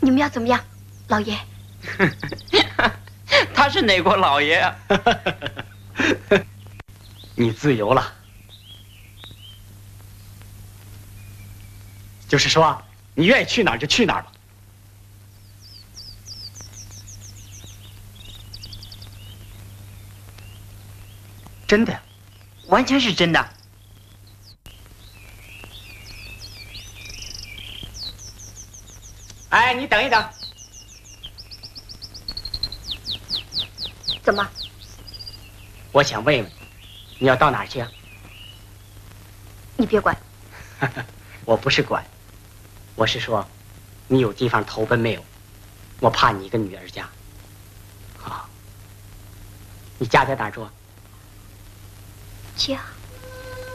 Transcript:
你们要怎么样，老爷？ 他是哪国老爷啊？ 你自由了，就是说，你愿意去哪儿就去哪儿吧。 真的，完全是真的。 哎，你等一等。 怎么？ 我想问问，你要到哪儿去啊？ 你别管。 我不是管，我是说，你有地方投奔没有？我怕你一个女儿家。好，你家在哪儿住？ 家。